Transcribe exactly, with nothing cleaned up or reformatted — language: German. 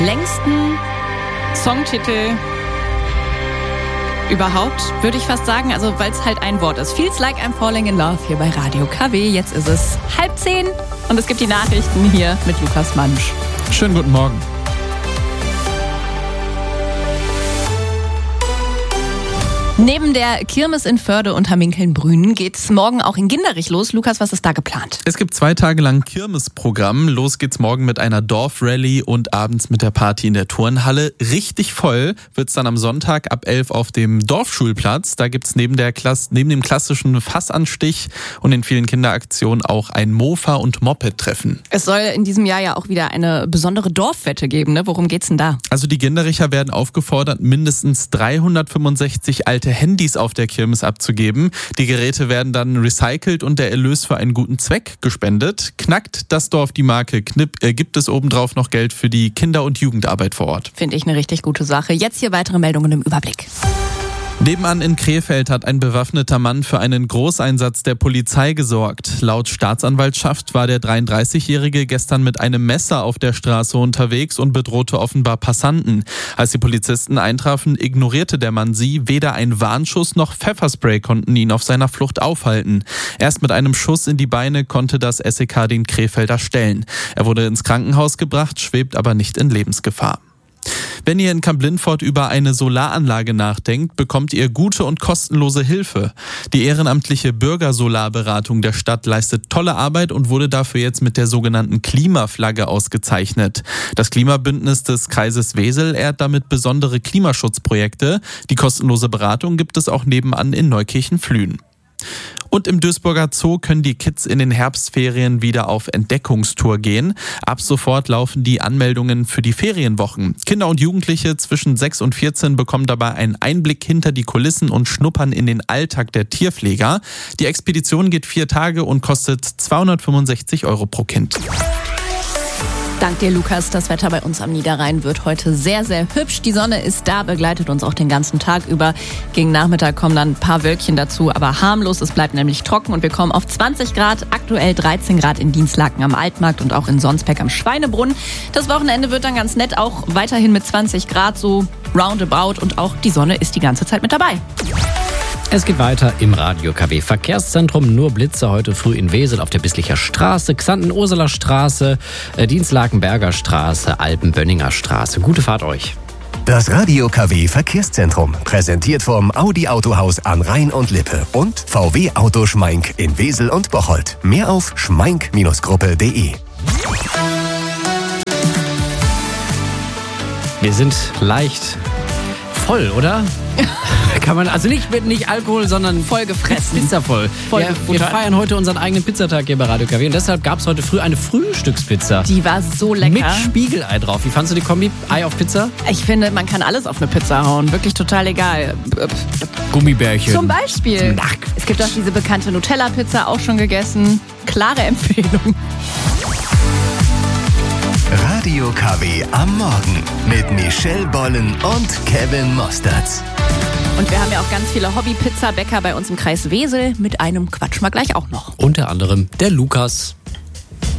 Längsten Songtitel überhaupt, würde ich fast sagen, also weil es halt ein Wort ist. Feels like I'm falling in love hier bei Radio K W. Jetzt ist es halb zehn und es gibt die Nachrichten hier mit Lukas Mansch. Schönen guten Morgen. Neben der Kirmes in Förde und Hamminkeln-Brünen geht's morgen auch in Ginderich los. Lukas, was ist da geplant? Es gibt zwei Tage lang Kirmesprogramm. Los geht's morgen mit einer Dorfrallye und abends mit der Party in der Turnhalle. Richtig voll wird's dann am Sonntag ab elf auf dem Dorfschulplatz. Da gibt's neben, der Klasse, neben dem klassischen Fassanstich und den vielen Kinderaktionen auch ein Mofa- und Moped-Treffen. Es soll in diesem Jahr ja auch wieder eine besondere Dorfwette geben, ne? Worum geht's denn da? Also die Gindericher werden aufgefordert, mindestens dreihundertfünfundsechzig alte Handys auf der Kirmes abzugeben. Die Geräte werden dann recycelt und der Erlös für einen guten Zweck gespendet. Knackt das Dorf die Marke, knipp, äh, gibt es obendrauf noch Geld für die Kinder- und Jugendarbeit vor Ort. Finde ich eine richtig gute Sache. Jetzt hier weitere Meldungen im Überblick. Nebenan in Krefeld hat ein bewaffneter Mann für einen Großeinsatz der Polizei gesorgt. Laut Staatsanwaltschaft war der dreiunddreißigjährige gestern mit einem Messer auf der Straße unterwegs und bedrohte offenbar Passanten. Als die Polizisten eintrafen, ignorierte der Mann sie. Weder ein Warnschuss noch Pfefferspray konnten ihn auf seiner Flucht aufhalten. Erst mit einem Schuss in die Beine konnte das S E K den Krefelder stellen. Er wurde ins Krankenhaus gebracht, schwebt aber nicht in Lebensgefahr. Wenn ihr in Kamp-Lintfort über eine Solaranlage nachdenkt, bekommt ihr gute und kostenlose Hilfe. Die ehrenamtliche Bürgersolarberatung der Stadt leistet tolle Arbeit und wurde dafür jetzt mit der sogenannten Klimaflagge ausgezeichnet. Das Klimabündnis des Kreises Wesel ehrt damit besondere Klimaschutzprojekte. Die kostenlose Beratung gibt es auch nebenan in Neukirchen-Flühen. Und im Duisburger Zoo können die Kids in den Herbstferien wieder auf Entdeckungstour gehen. Ab sofort laufen die Anmeldungen für die Ferienwochen. Kinder und Jugendliche zwischen sechs und vierzehn bekommen dabei einen Einblick hinter die Kulissen und schnuppern in den Alltag der Tierpfleger. Die Expedition geht vier Tage und kostet zweihundertfünfundsechzig Euro pro Kind. Dank dir, Lukas. Das Wetter bei uns am Niederrhein wird heute sehr, sehr hübsch. Die Sonne ist da, begleitet uns auch den ganzen Tag über. Gegen Nachmittag kommen dann ein paar Wölkchen dazu, aber harmlos. Es bleibt nämlich trocken und wir kommen auf zwanzig Grad. Aktuell dreizehn Grad in Dienstlaken am Altmarkt und auch in Sonsbeck am Schweinebrunn. Das Wochenende wird dann ganz nett, auch weiterhin mit zwanzig Grad, so roundabout. Und auch die Sonne ist die ganze Zeit mit dabei. Es geht weiter im Radio K W Verkehrszentrum. Nur Blitze heute früh in Wesel auf der Bisslicher Straße, Xanten-Urseler Straße, Dienstlakenberger Straße, Alpen-Bönninger Straße. Gute Fahrt euch. Das Radio K W Verkehrszentrum, präsentiert vom Audi Autohaus an Rhein und Lippe und V W Auto Schmeink in Wesel und Bocholt. Mehr auf schmeink Gruppe punkt de. Wir sind leicht voll, oder? Kann man, also nicht mit nicht Alkohol, sondern voll gefressen. Pizza voll. voll wir, wir feiern heute unseren eigenen Pizzatag hier bei Radio K W und deshalb gab es heute früh eine Frühstückspizza. Die war so lecker. Mit Spiegelei drauf. Wie fandst du die Kombi? Ei auf Pizza? Ich finde, man kann alles auf eine Pizza hauen. Wirklich total egal. Gummibärchen. Zum Beispiel. Nack. Es gibt auch diese bekannte Nutella-Pizza, auch schon gegessen. Klare Empfehlung. Radio K W am Morgen mit Michelle Bollen und Kevin Mosterz. Und wir haben ja auch ganz viele Hobby-Pizza-Bäcker bei uns im Kreis Wesel. Mit einem quatschen wir gleich auch noch. Unter anderem der Lukas.